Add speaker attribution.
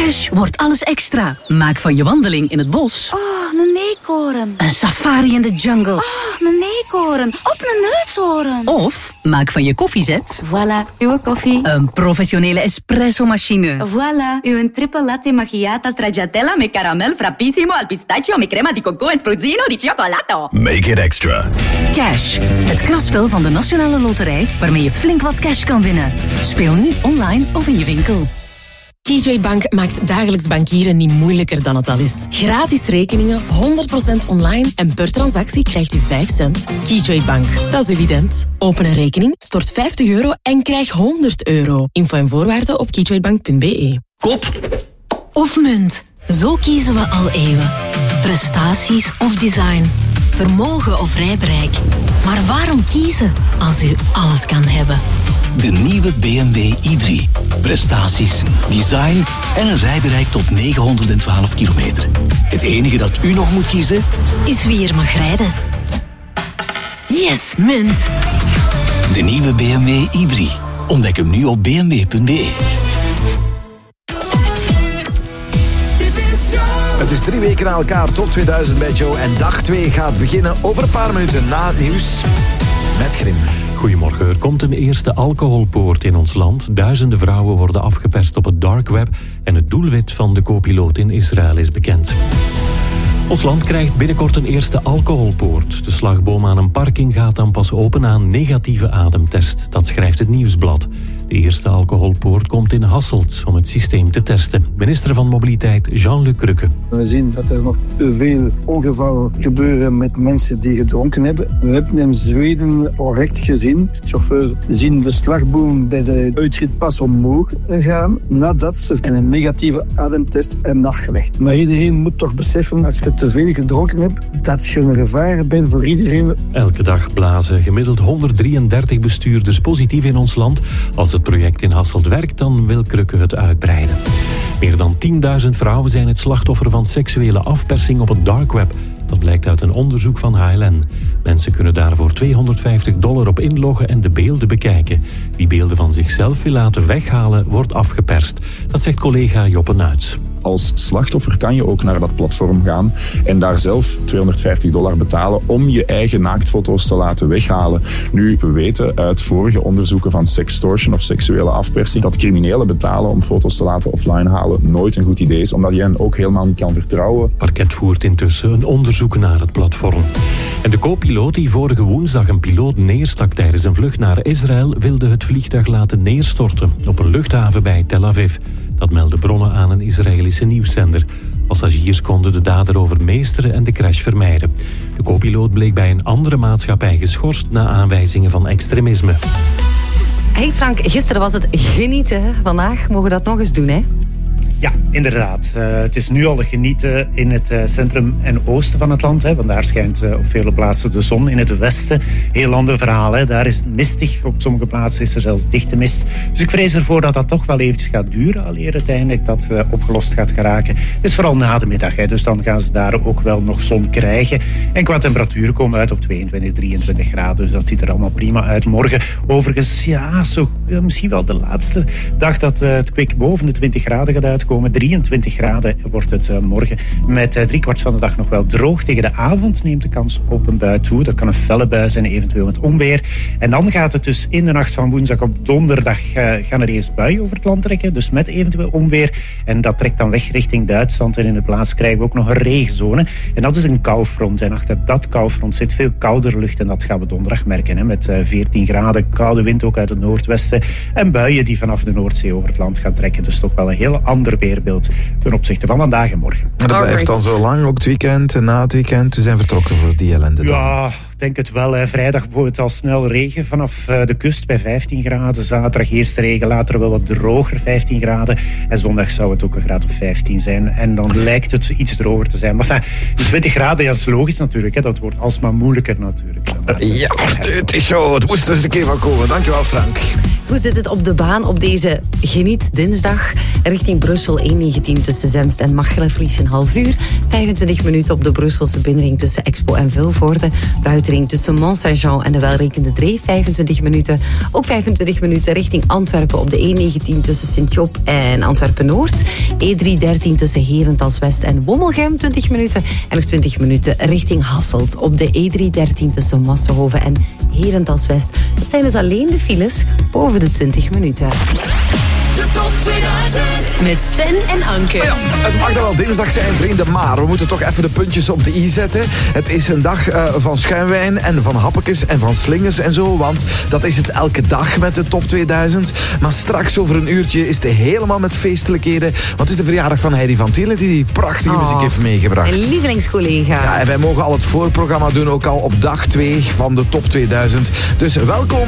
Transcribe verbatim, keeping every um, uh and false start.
Speaker 1: Cash wordt alles extra. Maak van je wandeling in het bos
Speaker 2: Oh, een eekhoorn.
Speaker 1: een safari in de jungle.
Speaker 2: Oh, een eekhoorn. Op een neushoorn.
Speaker 1: Of maak van je koffiezet
Speaker 2: Voilà, uw koffie.
Speaker 1: een professionele espresso-machine.
Speaker 2: Voilà, uw triple latte macchiato stracciatella met caramel frappissimo al pistachio met crema di coco en spruzzino di cioccolato.
Speaker 3: Make it extra.
Speaker 1: Cash, het knaspel van de Nationale Loterij waarmee je flink wat cash kan winnen. Speel nu online of in je winkel.
Speaker 4: Keytrade Bank maakt dagelijks bankieren niet moeilijker dan het al is. Gratis rekeningen, honderd procent online en per transactie krijgt u vijf cent. Keytrade Bank, dat is evident. Open een rekening, stort vijftig euro en krijg honderd euro. Info en voorwaarden op keytradebank punt b e.
Speaker 1: Kop of munt? Zo kiezen we al eeuwen. Prestaties of design. Vermogen of rijbereik. Maar waarom kiezen als u alles kan hebben?
Speaker 5: De nieuwe B M W i drie. Prestaties, design en een rijbereik tot negenhonderdtwaalf kilometer. Het enige dat u nog moet kiezen
Speaker 1: Is wie er mag rijden. Yes, munt.
Speaker 5: de nieuwe B M W i drie. Ontdek hem nu op b m w punt b e.
Speaker 6: Het is drie weken na elkaar, top tweeduizend bij Joe. En dag twee gaat beginnen over een paar minuten na het nieuws met Grim.
Speaker 7: Goedemorgen. Er komt een eerste alcoholpoort in ons land. Duizenden vrouwen worden afgeperst op het dark web. En het doelwit van de co-piloot in Israël is bekend. Ons land krijgt binnenkort een eerste alcoholpoort. De slagboom aan een parking gaat dan pas open na een negatieve ademtest. Dat schrijft het Nieuwsblad. De eerste alcoholpoort komt in Hasselt om het systeem te testen. Minister van Mobiliteit Jean-Luc Rukke.
Speaker 8: We zien dat er nog te veel ongevallen gebeuren met mensen die gedronken hebben. We hebben in Zweden correct gezien. Chauffeur zien de slagboom bij de uitschietpas omhoog gaan nadat ze een negatieve ademtest hebben afgelegd. Maar iedereen moet toch beseffen, als je te veel gedronken hebt, dat je een gevaar bent voor iedereen.
Speaker 7: Elke dag blazen gemiddeld honderddrieëndertig bestuurders positief in ons land. Als het project in Hasselt werkt, dan wil Krukke het uitbreiden. Meer dan tienduizend vrouwen zijn het slachtoffer van seksuele afpersing op het dark web. Dat blijkt uit een onderzoek van H L N. Mensen kunnen daarvoor tweehonderdvijftig dollar op inloggen en de beelden bekijken. Wie beelden van zichzelf wil laten weghalen, wordt afgeperst. Dat zegt collega Joppe Nuits.
Speaker 9: Als slachtoffer kan je ook naar dat platform gaan en daar zelf tweehonderdvijftig dollar betalen om je eigen naaktfoto's te laten weghalen. Nu, we weten uit vorige onderzoeken van sextortion of seksuele afpersing dat criminelen betalen om foto's te laten offline halen nooit een goed idee is, omdat je hen ook helemaal niet kan vertrouwen.
Speaker 7: Parket voert intussen een onderzoek naar het platform. En de co-piloot die vorige woensdag een piloot neerstak tijdens een vlucht naar Israël wilde het vliegtuig laten neerstorten op een luchthaven bij Tel Aviv. Dat melden bronnen aan een Israëlische nieuwszender. Passagiers konden de dader overmeesteren en de crash vermijden. De co-piloot bleek bij een andere maatschappij geschorst na aanwijzingen van extremisme.
Speaker 10: Hey Frank, gisteren was het genieten. Vandaag mogen we dat nog eens doen, hè?
Speaker 11: Ja, inderdaad. Uh, het is nu al genieten in het uh, centrum en oosten van het land. Hè, want daar schijnt uh, op vele plaatsen de zon. In het westen, heel ander verhaal. Hè. Daar is het mistig. Op sommige plaatsen is er zelfs dichte mist. Dus ik vrees ervoor dat dat toch wel eventjes gaat duren. Aleer uiteindelijk dat uh, opgelost gaat geraken. Het is vooral na de middag. Hè, dus dan gaan ze daar ook wel nog zon krijgen. En qua temperatuur komen uit op tweeëntwintig, drieëntwintig graden. Dus dat ziet er allemaal prima uit. Morgen overigens, ja, zo, uh, misschien wel de laatste dag dat uh, het kwik boven de twintig graden gaat uitkomen. drieëntwintig graden wordt het uh, morgen. Met uh, driekwart van de dag nog wel droog. Tegen de avond neemt de kans op een bui toe. Dat kan een felle bui zijn, eventueel met onweer. En dan gaat het dus in de nacht van woensdag op donderdag uh, gaan er eerst buien over het land trekken. Dus met eventueel onweer. En dat trekt dan weg richting Duitsland. En in de plaats krijgen we ook nog een regenzone. En dat is een koufront. En achter dat koufront zit veel koudere lucht. En dat gaan we donderdag merken. Hè, met uh, veertien graden. Koude wind ook uit het noordwesten. En buien die vanaf de Noordzee over het land gaan trekken. Dus toch wel een heel ander weerbeeld ten opzichte van vandaag en morgen.
Speaker 6: En dat blijft dan zo lang, ook het weekend en na het weekend. We zijn vertrokken voor die ellende.
Speaker 11: Ja, ik denk het wel. Hè. Vrijdag bijvoorbeeld al snel regen vanaf uh, de kust bij vijftien graden. Zaterdag eerst regen, later wel wat droger, vijftien graden. En zondag zou het ook een graad of vijftien zijn. En dan lijkt het iets droger te zijn. Maar enfin, die twintig graden, ja, is logisch natuurlijk. Hè. Dat wordt alsmaar moeilijker natuurlijk.
Speaker 6: Ja, het is zo. Het moest er eens een keer van komen. Dankjewel, Frank.
Speaker 10: Hoe zit het op de baan op deze geniet dinsdag? Richting Brussel één negentien tussen Zemst en Machelen-Vlies een half uur. vijfentwintig minuten op de Brusselse binnenring tussen Expo en Vilvoorde. Buitenring tussen Mont-Saint-Jean en de welrekende Dreef vijfentwintig minuten. Ook vijfentwintig minuten richting Antwerpen op de één negentien tussen Sint-Job en Antwerpen-Noord. E drie dertien tussen Herentals-West en Wommelgem twintig minuten. En nog twintig minuten richting Hasselt op de E drie dertien tussen Massenhoven en Herentals-West. Dat zijn dus alleen de files boven de twintig minuten.
Speaker 1: De top tweeduizend met Sven en Anke.
Speaker 6: Ja, het mag dan wel dinsdag zijn, vrienden, maar we moeten toch even de puntjes op de i zetten. Het is een dag uh, van schuimwijn en van happetjes en van slingers en zo, want dat is het elke dag met de top tweeduizend. Maar straks over een uurtje is het helemaal met feestelijkheden, want het is de verjaardag van Heidi van Tielen die die prachtige
Speaker 10: oh,
Speaker 6: muziek heeft meegebracht.
Speaker 10: Een lievelingscollega.
Speaker 6: Ja, en wij mogen al het voorprogramma doen, ook al op dag twee van de top tweeduizend. Dus welkom